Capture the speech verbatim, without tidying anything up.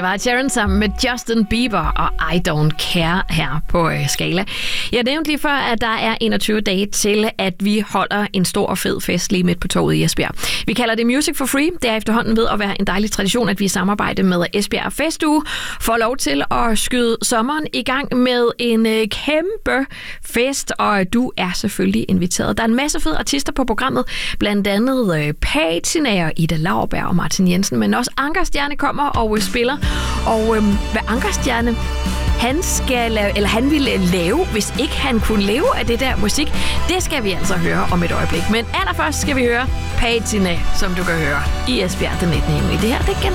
Det var Sharon sammen med Justin Bieber og I Don't Care her på øh, Skala. Jeg nævnte lige før, at der er enogtyve dage til, at vi holder en stor og fed fest lige midt på torvet i Esbjerg. Vi kalder det Music for Free. Det er efterhånden ved at være en dejlig tradition, at vi i samarbejde med Esbjerg Festuge får lov til at skyde sommeren i gang med en øh, kæmpe fest, og du er selvfølgelig inviteret. Der er en masse fede artister på programmet, blandt andet øh, Patina og Ida Lauerberg og Martin Jensen, men også Ankerstjerne kommer og øh, spiller. Og øh, hvad Ankerstjerne han skal lave, eller han ville lave, hvis ikke han kunne leve af det der musik, det skal vi altså høre om et øjeblik. Men allerførst skal vi høre Patina, som du kan høre i Esbjerg den nittende juni. Det her, det er